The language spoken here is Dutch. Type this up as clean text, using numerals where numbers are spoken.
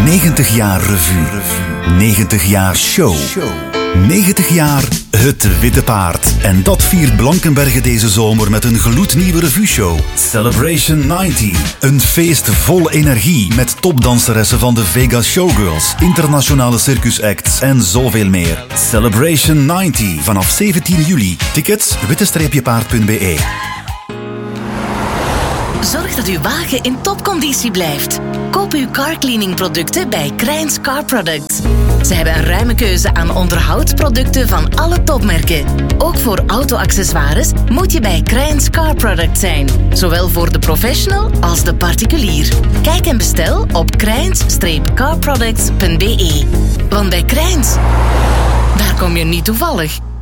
90 jaar revue. 90 jaar show. 90 jaar Het Witte Paard. En dat viert Blankenberge deze zomer met een gloednieuwe revue-show. Celebration 90. Een feest vol energie met topdanseressen van de Vegas Showgirls, internationale circusacts en zoveel meer. Celebration 90 vanaf 17 juli. Tickets witte-paard.be. Zorg dat uw wagen in topconditie blijft. Koop uw carcleaning producten bij Krijns Car Products. Ze hebben een ruime keuze aan onderhoudsproducten van alle topmerken. Ook voor auto-accessoires moet je bij Krijns Car Products zijn. Zowel voor de professional als de particulier. Kijk en bestel op krijns-carproducts.be. Want bij Krijns, daar kom je niet toevallig.